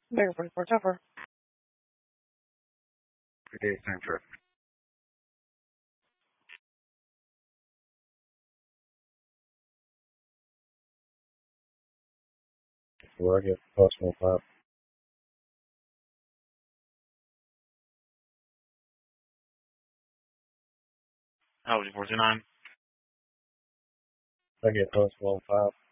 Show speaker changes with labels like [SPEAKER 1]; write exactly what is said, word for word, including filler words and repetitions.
[SPEAKER 1] Bigger forty-four tougher.
[SPEAKER 2] Okay, time traffic. Where I get possible five.
[SPEAKER 3] How was it, four two nine?
[SPEAKER 2] I get possible five.